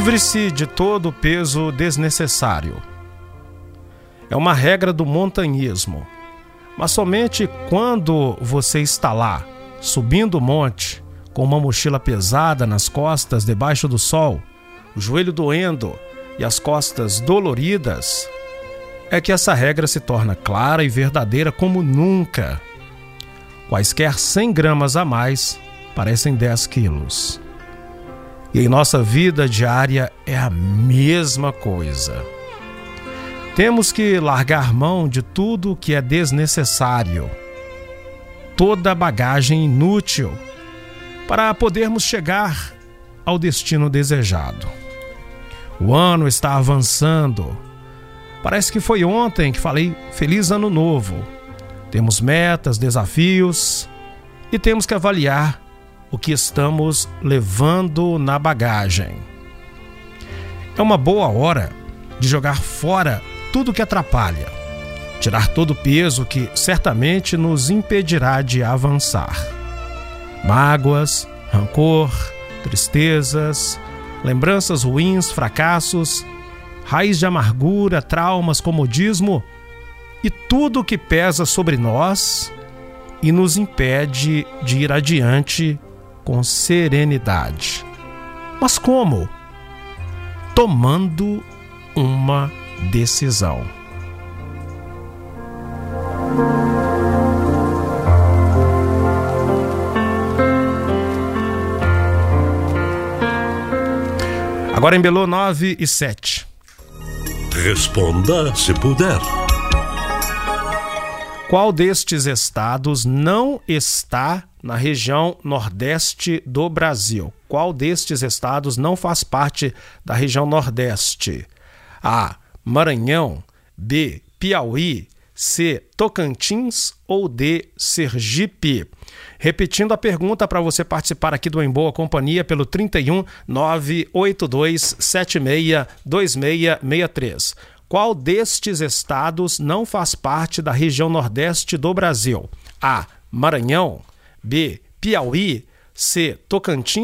Livre-se de todo o peso desnecessário. É uma regra do montanhismo, mas somente quando você está lá, subindo o monte, com uma mochila pesada nas costas debaixo do sol, o joelho doendo e as costas doloridas, é que essa regra se torna clara e verdadeira como nunca. Quaisquer 100 gramas a mais parecem 10 quilos. E em nossa vida diária é a mesma coisa. Temos que largar mão de tudo que é desnecessário, toda bagagem inútil, para podermos chegar ao destino desejado. O ano está avançando. Parece que foi ontem que falei Feliz Ano Novo. Temos metas, desafios e temos que avaliar o que estamos levando na bagagem. É uma boa hora de jogar fora tudo que atrapalha, tirar todo o peso que certamente nos impedirá de avançar. Mágoas, rancor, tristezas, lembranças ruins, fracassos, raiz de amargura, traumas, comodismo e tudo que pesa sobre nós e nos impede de ir adiante com serenidade. Mas como? Tomando uma decisão. Agora em Belo 9 e 7. Responda se puder. Qual destes estados não está na região nordeste do Brasil? Qual destes estados não faz parte da região nordeste? A. Maranhão. B. Piauí. C. Tocantins ou D. Sergipe? Repetindo a pergunta para você participar aqui do Em Boa Companhia pelo 31 982 76 2663. Qual destes estados não faz parte da região nordeste do Brasil? A. Maranhão. B. Piauí. C. Tocantins